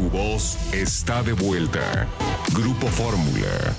tu voz está de vuelta. Grupo Fórmula.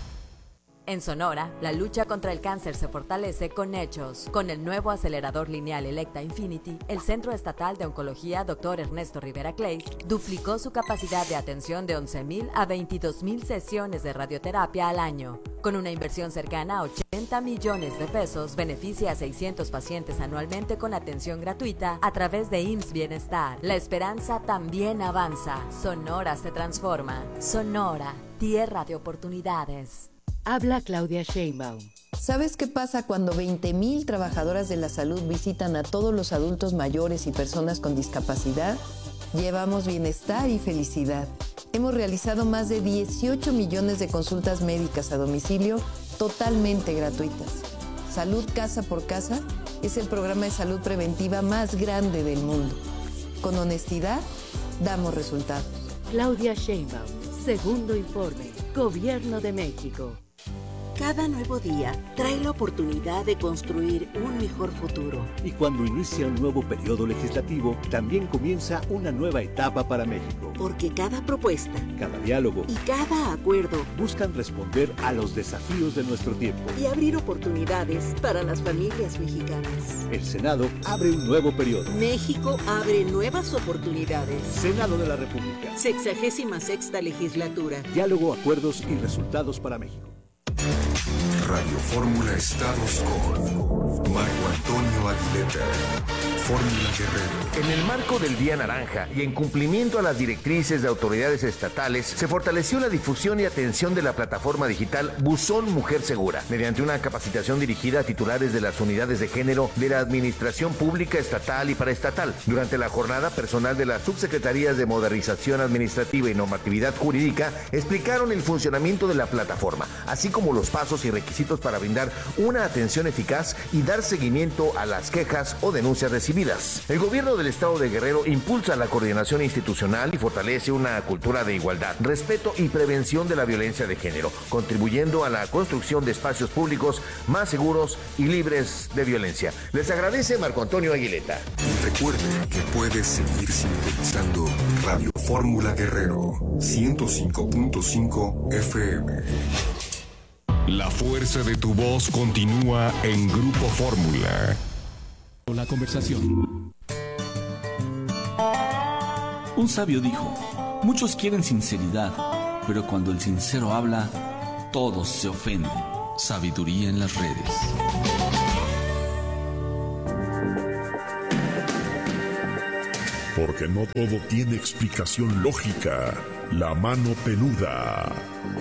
En Sonora, la lucha contra el cáncer se fortalece con hechos. Con el nuevo acelerador lineal Electa Infinity, el Centro Estatal de Oncología Dr. Ernesto Rivera Clays duplicó su capacidad de atención de 11,000 a 22,000 sesiones de radioterapia al año. Con una inversión cercana a 80 millones de pesos, beneficia a 600 pacientes anualmente con atención gratuita a través de IMSS Bienestar. La esperanza también avanza. Sonora se transforma. Sonora, tierra de oportunidades. Habla Claudia Sheinbaum. ¿Sabes qué pasa cuando 20,000 trabajadoras de la salud visitan a todos los adultos mayores y personas con discapacidad? Llevamos bienestar y felicidad. Hemos realizado más de 18 millones de consultas médicas a domicilio totalmente gratuitas. Salud Casa por Casa es el programa de salud preventiva más grande del mundo. Con honestidad, damos resultados. Claudia Sheinbaum, segundo informe, Gobierno de México. Cada nuevo día trae la oportunidad de construir un mejor futuro. Y cuando inicia un nuevo periodo legislativo, también comienza una nueva etapa para México. Porque cada propuesta, cada diálogo y cada acuerdo buscan responder a los desafíos de nuestro tiempo y abrir oportunidades para las familias mexicanas. El Senado abre un nuevo periodo. México abre nuevas oportunidades. Senado de la República. 66ª legislatura. Diálogo, acuerdos y resultados para México. Radio Fórmula Estados con Marco Antonio Aguileta. Fórmula Guerrero. En el marco del Día Naranja y en cumplimiento a las directrices de autoridades estatales, se fortaleció la difusión y atención de la plataforma digital Buzón Mujer Segura, mediante una capacitación dirigida a titulares de las unidades de género de la Administración Pública Estatal y Paraestatal. Durante la jornada, personal de las subsecretarías de Modernización Administrativa y Normatividad Jurídica explicaron el funcionamiento de la plataforma, así como los pasos y requisitos para brindar una atención eficaz y dar seguimiento a las quejas o denuncias recibidas. El gobierno del estado de Guerrero impulsa la coordinación institucional y fortalece una cultura de igualdad, respeto y prevención de la violencia de género, contribuyendo a la construcción de espacios públicos más seguros y libres de violencia. Les agradece Marco Antonio Aguileta. Recuerde que puedes seguir sintonizando Radio Fórmula Guerrero 105.5 FM. La fuerza de tu voz continúa en Grupo Fórmula. La conversación. Un sabio dijo: muchos quieren sinceridad, pero cuando el sincero habla, todos se ofenden. Sabiduría en las redes. Porque no todo tiene explicación lógica. La mano peluda.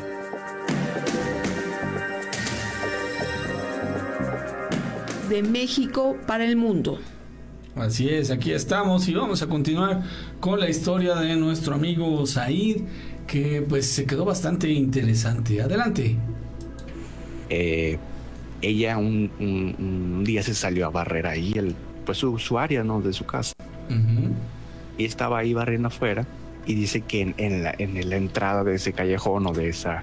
De México para el mundo. Así es, aquí estamos y vamos a continuar con la historia de nuestro amigo Said, que pues se quedó bastante interesante. Adelante. Ella un día se salió a barrer ahí pues su área, ¿no?, de su casa. Uh-huh. Y estaba ahí barriendo afuera y dice que en la entrada de ese callejón o de esa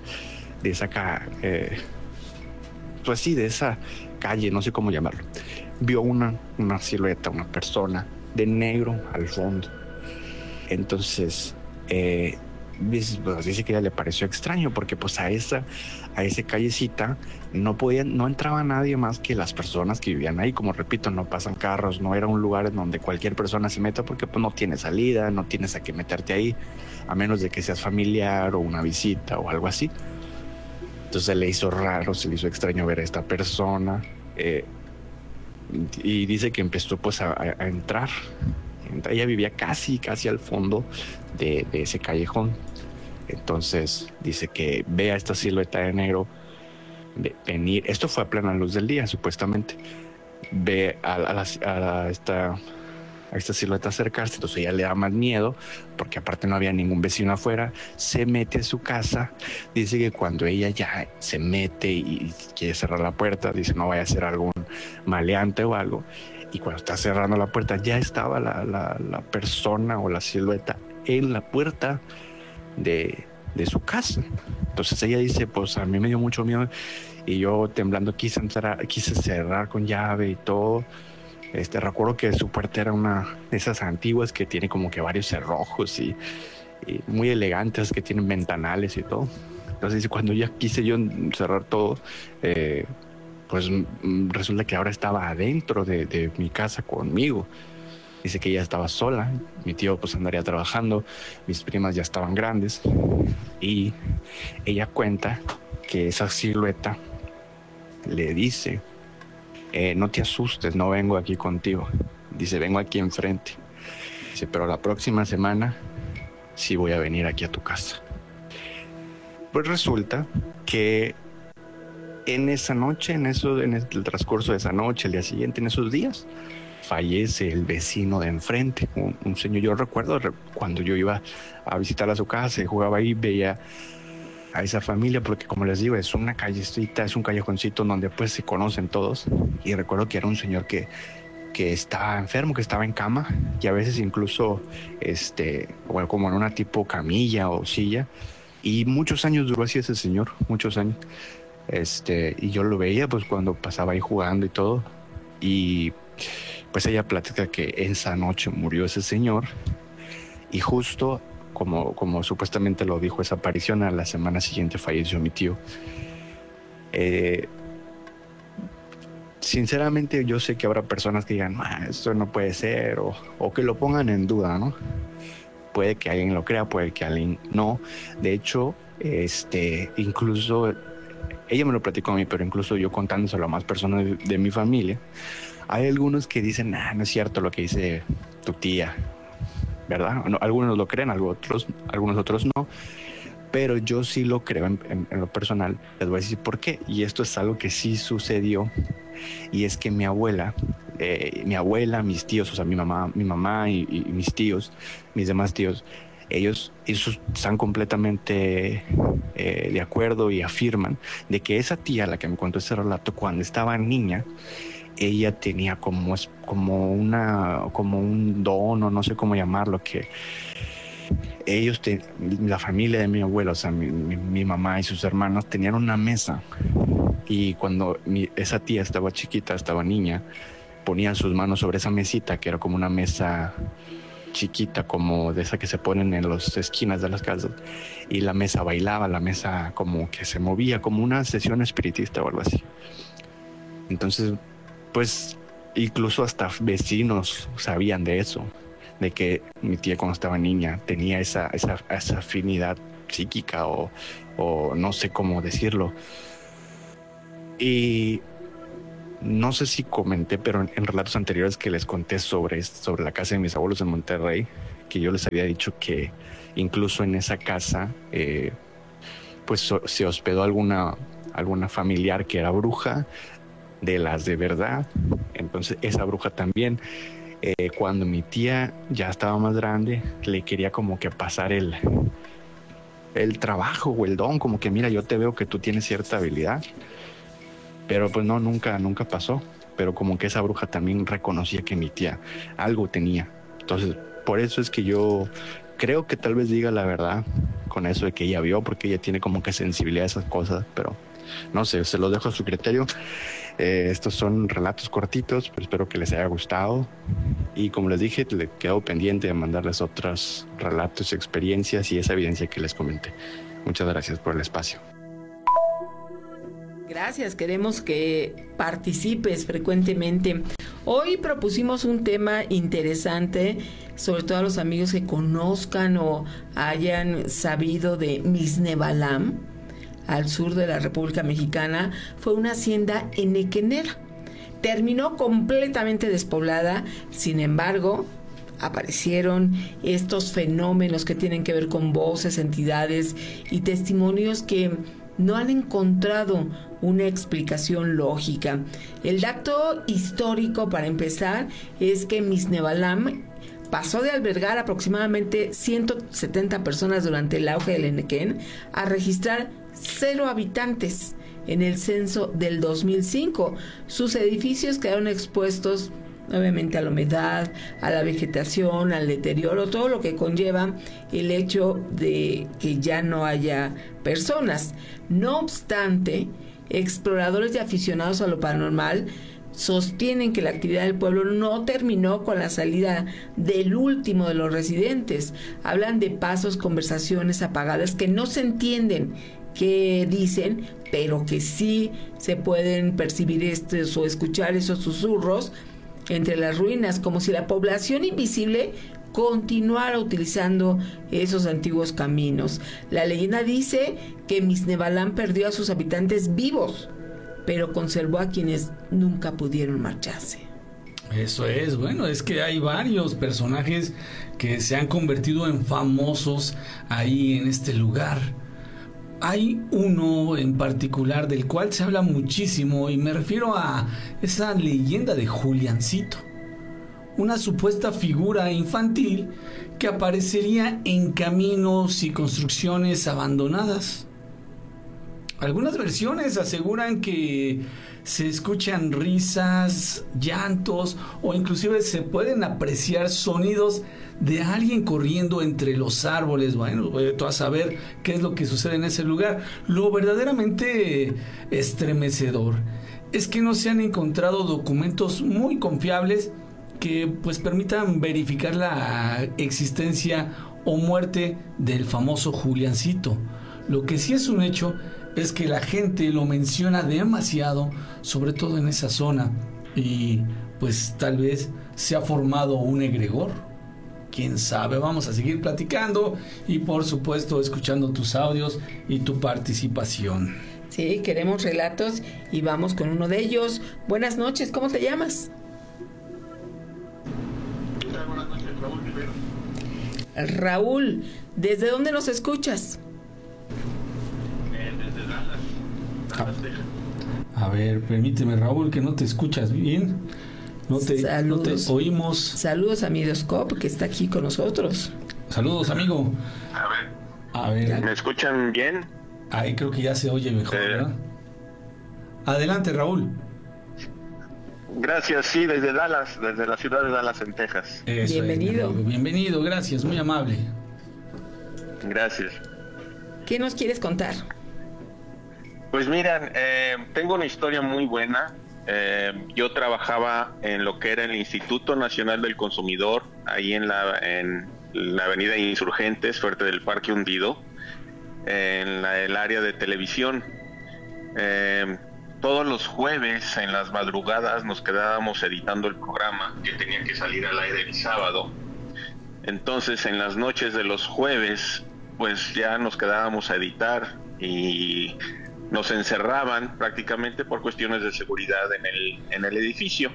pues sí, de esa calle, no sé cómo llamarlo, vio una silueta, una persona de negro al fondo. Entonces dice que a ella le pareció extraño porque pues a esa callecita no entraba nadie más que las personas que vivían ahí. Como repito, no pasan carros, no era un lugar en donde cualquier persona se meta porque pues no tiene salida, no tienes a qué meterte ahí, a menos de que seas familiar o una visita o algo así. Entonces se le hizo raro, se le hizo extraño ver a esta persona, y dice que empezó pues a entrar. Ella vivía casi al fondo de ese callejón. Entonces dice que ve a esta silueta de negro venir. Esto fue a plena luz del día, supuestamente. Ve a esta silueta acercarse, entonces ella le da más miedo, porque aparte no había ningún vecino afuera. Se mete a su casa. Dice que cuando ella ya se mete y quiere cerrar la puerta, dice no vaya a ser algún maleante o algo, y cuando está cerrando la puerta ya estaba la persona o la silueta en la puerta de su casa. Entonces ella dice, pues a mí me dio mucho miedo y yo temblando quise cerrar con llave y todo. Recuerdo que su puerta era una de esas antiguas que tiene como que varios cerrojos y muy elegantes que tienen ventanales y todo. Entonces dice, cuando ya quise yo cerrar todo, pues resulta que ahora estaba adentro de mi casa conmigo. Dice que ella estaba sola, mi tío pues andaría trabajando, mis primas ya estaban grandes, y ella cuenta que esa silueta le dice, no te asustes, no vengo aquí contigo. Dice, vengo aquí enfrente. Dice, pero la próxima semana sí voy a venir aquí a tu casa. Pues resulta que en esa noche, en el transcurso de esa noche, el día siguiente, en esos días, fallece el vecino de enfrente, un señor. Yo recuerdo cuando yo iba a visitar a su casa y jugaba ahí, veía a esa familia, porque como les digo, es una callecita, es un callejoncito donde pues se conocen todos, y recuerdo que era un señor que estaba enfermo, que estaba en cama, y a veces incluso bueno, como en una tipo camilla o silla, y muchos años duró así ese señor, muchos años, y yo lo veía pues cuando pasaba ahí jugando y todo, y pues ella platica que esa noche murió ese señor, y justo como supuestamente lo dijo esa aparición, a la semana siguiente falleció mi tío. Sinceramente yo sé que habrá personas que digan, esto no puede ser, o que lo pongan en duda, ¿no? Puede que alguien lo crea, puede que alguien no. De hecho, incluso ella me lo platicó a mí, pero incluso yo contándoselo a más personas de mi familia, hay algunos que dicen, no es cierto lo que dice tu tía, ¿verdad? No, algunos lo creen, algunos otros no, pero yo sí lo creo en lo personal. Les voy a decir por qué, y esto es algo que sí sucedió, y es que mi abuela, mis tíos, o sea, mi mamá y mis tíos, mis demás tíos, ellos están completamente de acuerdo y afirman de que esa tía, la que me contó ese relato, cuando estaba niña, ella tenía como un don, o no sé cómo llamarlo, que ellos, la familia de mi abuelo, o sea, mi mamá y sus hermanos tenían una mesa, y cuando esa tía estaba chiquita, estaba niña, ponían sus manos sobre esa mesita, que era como una mesa chiquita, como de esa que se ponen en las esquinas de las casas, y la mesa bailaba, la mesa como que se movía, como una sesión espiritista o algo así. Entonces, pues incluso hasta vecinos sabían de eso, de que mi tía cuando estaba niña tenía esa afinidad psíquica, o no sé cómo decirlo. Y no sé si comenté, pero en relatos anteriores que les conté sobre la casa de mis abuelos en Monterrey, que yo les había dicho que incluso en esa casa pues se hospedó alguna familiar que era bruja, de las de verdad. Entonces esa bruja también, cuando mi tía ya estaba más grande, le quería como que pasar el trabajo o el don, como que mira, yo te veo que tú tienes cierta habilidad, pero pues no, nunca pasó. Pero como que esa bruja también reconocía que mi tía algo tenía. Entonces por eso es que yo creo que tal vez diga la verdad con eso de que ella vio, porque ella tiene como que sensibilidad a esas cosas, pero no sé, se los dejo a su criterio. Estos son relatos cortitos, pero espero que les haya gustado, y como les dije, le quedo pendiente de mandarles otros relatos, experiencias y esa evidencia que les comenté. Muchas gracias por el espacio. Gracias, queremos que participes frecuentemente. Hoy propusimos un tema interesante, sobre todo a los amigos que conozcan o hayan sabido de Mixnebalam, al sur de la República Mexicana. Fue una hacienda enequenera. Terminó completamente despoblada, sin embargo, aparecieron estos fenómenos que tienen que ver con voces, entidades y testimonios que no han encontrado una explicación lógica. El dato histórico, para empezar, es que Mixnebalam pasó de albergar aproximadamente 170 personas durante el auge del Enequén a registrar 0 habitantes en el censo del 2005. Sus edificios quedaron expuestos obviamente a la humedad, a la vegetación, al deterioro, todo lo que conlleva el hecho de que ya no haya personas. No obstante, exploradores y aficionados a lo paranormal sostienen que la actividad del pueblo no terminó con la salida del último de los residentes. Hablan de pasos, conversaciones apagadas que no se entienden qué dicen, pero que sí se pueden percibir o escuchar esos susurros entre las ruinas, como si la población invisible continuara utilizando esos antiguos caminos. La leyenda dice que Mixnevalán perdió a sus habitantes vivos, pero conservó a quienes nunca pudieron marcharse. Eso es, bueno, es que hay varios personajes que se han convertido en famosos ahí en este lugar. Hay uno en particular del cual se habla muchísimo y me refiero a esa leyenda de Juliancito, una supuesta figura infantil que aparecería en caminos y construcciones abandonadas. Algunas versiones aseguran que se escuchan risas, llantos o inclusive se pueden apreciar sonidos de alguien corriendo entre los árboles. Bueno, tú vas a saber qué es lo que sucede en ese lugar. Lo verdaderamente estremecedor es que no se han encontrado documentos muy confiables que pues permitan verificar la existencia o muerte del famoso Juliancito. Lo que sí es un hecho es que la gente lo menciona demasiado, sobre todo en esa zona, y pues tal vez se ha formado un egregor. Quién sabe, vamos a seguir platicando y por supuesto escuchando tus audios y tu participación. Sí, queremos relatos y vamos con uno de ellos. Buenas noches, ¿cómo te llamas? Buenas noches, Raúl Rivera. Raúl, ¿desde dónde nos escuchas? Desde Dallas, Texas. A ver, permíteme, Raúl, que no te escuchas bien. No te oímos. Saludos a Midoscope, que está aquí con nosotros. Saludos, amigo. A ver. ¿Me escuchan bien? Ahí creo que ya se oye mejor, ¿verdad? Adelante, Raúl. Gracias, sí, desde Dallas, desde la ciudad de Dallas, en Texas. Eso bienvenido. Bienvenido, gracias, muy amable. Gracias. ¿Qué nos quieres contar? Pues miran, tengo una historia muy buena. Yo trabajaba en lo que era el Instituto Nacional del Consumidor, ahí en la avenida Insurgentes, frente del Parque Hundido, en el área de televisión. Todos los jueves en las madrugadas nos quedábamos editando el programa que tenía que salir al aire el sábado. Entonces en las noches de los jueves pues ya nos quedábamos a editar y nos encerraban prácticamente por cuestiones de seguridad en el edificio.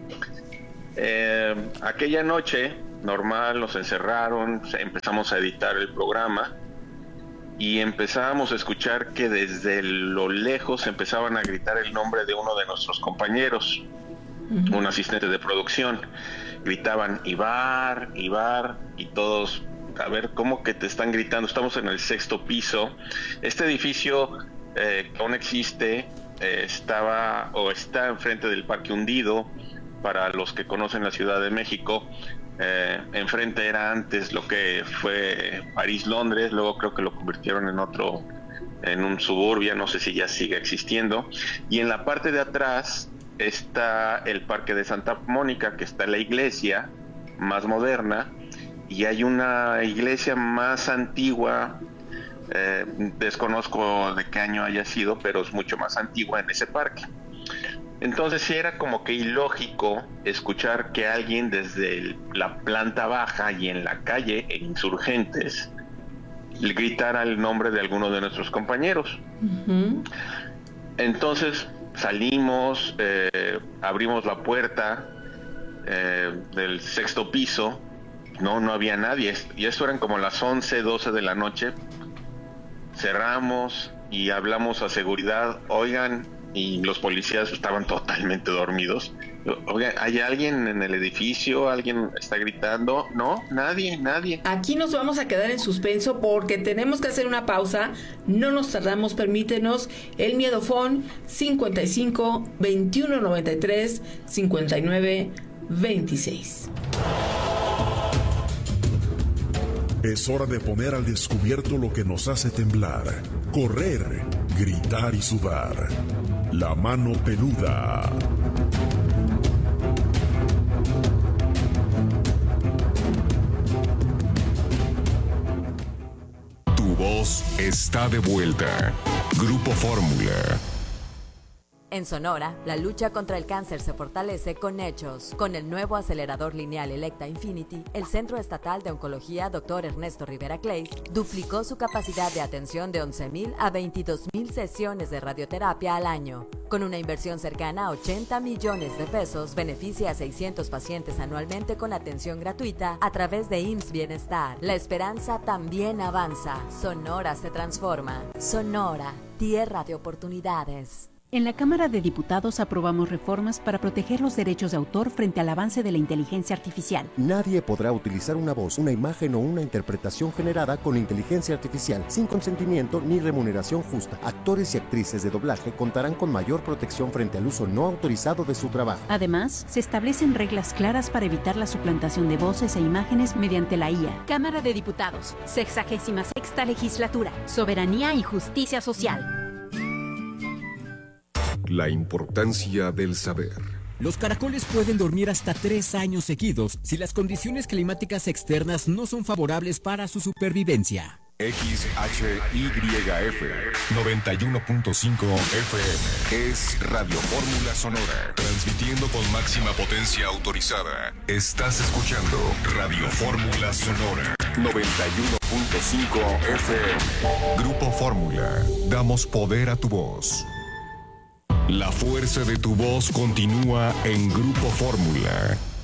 Aquella noche normal nos encerraron, empezamos a editar el programa y empezábamos a escuchar que desde lo lejos empezaban a gritar el nombre de uno de nuestros compañeros, un asistente de producción. Gritaban Ibar, Ibar, y todos, a ver, ¿cómo que te están gritando? Estamos en el 6º piso. Este edificio aún existe, está enfrente del Parque Hundido. Para los que conocen la Ciudad de México, enfrente era antes lo que fue París-Londres, luego creo que lo convirtieron en un suburbia, no sé si ya sigue existiendo, y en la parte de atrás está el Parque de Santa Mónica, que está la iglesia más moderna, y hay una iglesia más antigua, desconozco de qué año haya sido, pero es mucho más antigua en ese parque. Entonces sí era como que ilógico escuchar que alguien desde la planta baja y en la calle e Insurgentes le gritara el nombre de alguno de nuestros compañeros. Entonces salimos, abrimos la puerta del 6º piso, no había nadie, y esto eran como las 11, 12 de la noche. Cerramos y hablamos a seguridad, oigan, y los policías estaban totalmente dormidos. Oigan, ¿hay alguien en el edificio? ¿Alguien está gritando? No, nadie. Aquí nos vamos a quedar en suspenso porque tenemos que hacer una pausa. No nos tardamos, permítenos. El Miedofón 55 21 93 59 26. Es hora de poner al descubierto lo que nos hace temblar, correr, gritar y sudar. La mano peluda. Tu voz está de vuelta. Grupo Fórmula. En Sonora, la lucha contra el cáncer se fortalece con hechos. Con el nuevo acelerador lineal Electa Infinity, el Centro Estatal de Oncología Dr. Ernesto Rivera Clays duplicó su capacidad de atención de 11,000 a 22,000 sesiones de radioterapia al año. Con una inversión cercana a 80 millones de pesos, beneficia a 600 pacientes anualmente con atención gratuita a través de IMSS Bienestar. La esperanza también avanza. Sonora se transforma. Sonora, tierra de oportunidades. En la Cámara de Diputados aprobamos reformas para proteger los derechos de autor frente al avance de la inteligencia artificial. Nadie podrá utilizar una voz, una imagen o una interpretación generada con inteligencia artificial sin consentimiento ni remuneración justa. Actores y actrices de doblaje contarán con mayor protección frente al uso no autorizado de su trabajo. Además, se establecen reglas claras para evitar la suplantación de voces e imágenes mediante la IA. Cámara de Diputados, 66ª Legislatura, Soberanía y Justicia Social. La importancia del saber. Los caracoles pueden dormir hasta 3 años seguidos si las condiciones climáticas externas no son favorables para su supervivencia. XHYF 91.5 FM es Radio Fórmula Sonora, transmitiendo con máxima potencia autorizada. Estás escuchando Radio Fórmula Sonora 91.5 FM. Grupo Fórmula, damos poder a tu voz. La fuerza de tu voz continúa en Grupo Fórmula.